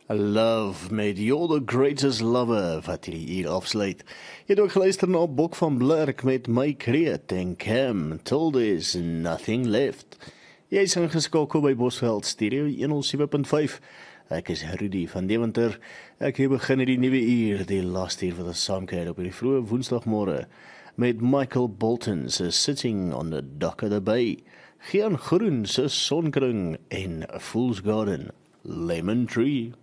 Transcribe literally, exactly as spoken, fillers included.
Love met You're the Greatest Lover, wat hierdie uur afsluit. Jy het ook geluister na Bok van Blerk met My Kreet en Cam, Till There's Nothing Left. Jy is ingeskakel by Bosveld Stereo honderd sewe punt vyf. Ek is Rudy van Deventer. Ek hier begin die nuwe uur, die laaste uur wat ons saamkuier op hierdie vroeë woensdagmôre met Michael Bolton se Sitting on the Dock of the Bay, Gian Groen se Sonkring en Fool's Garden, Lemon Tree.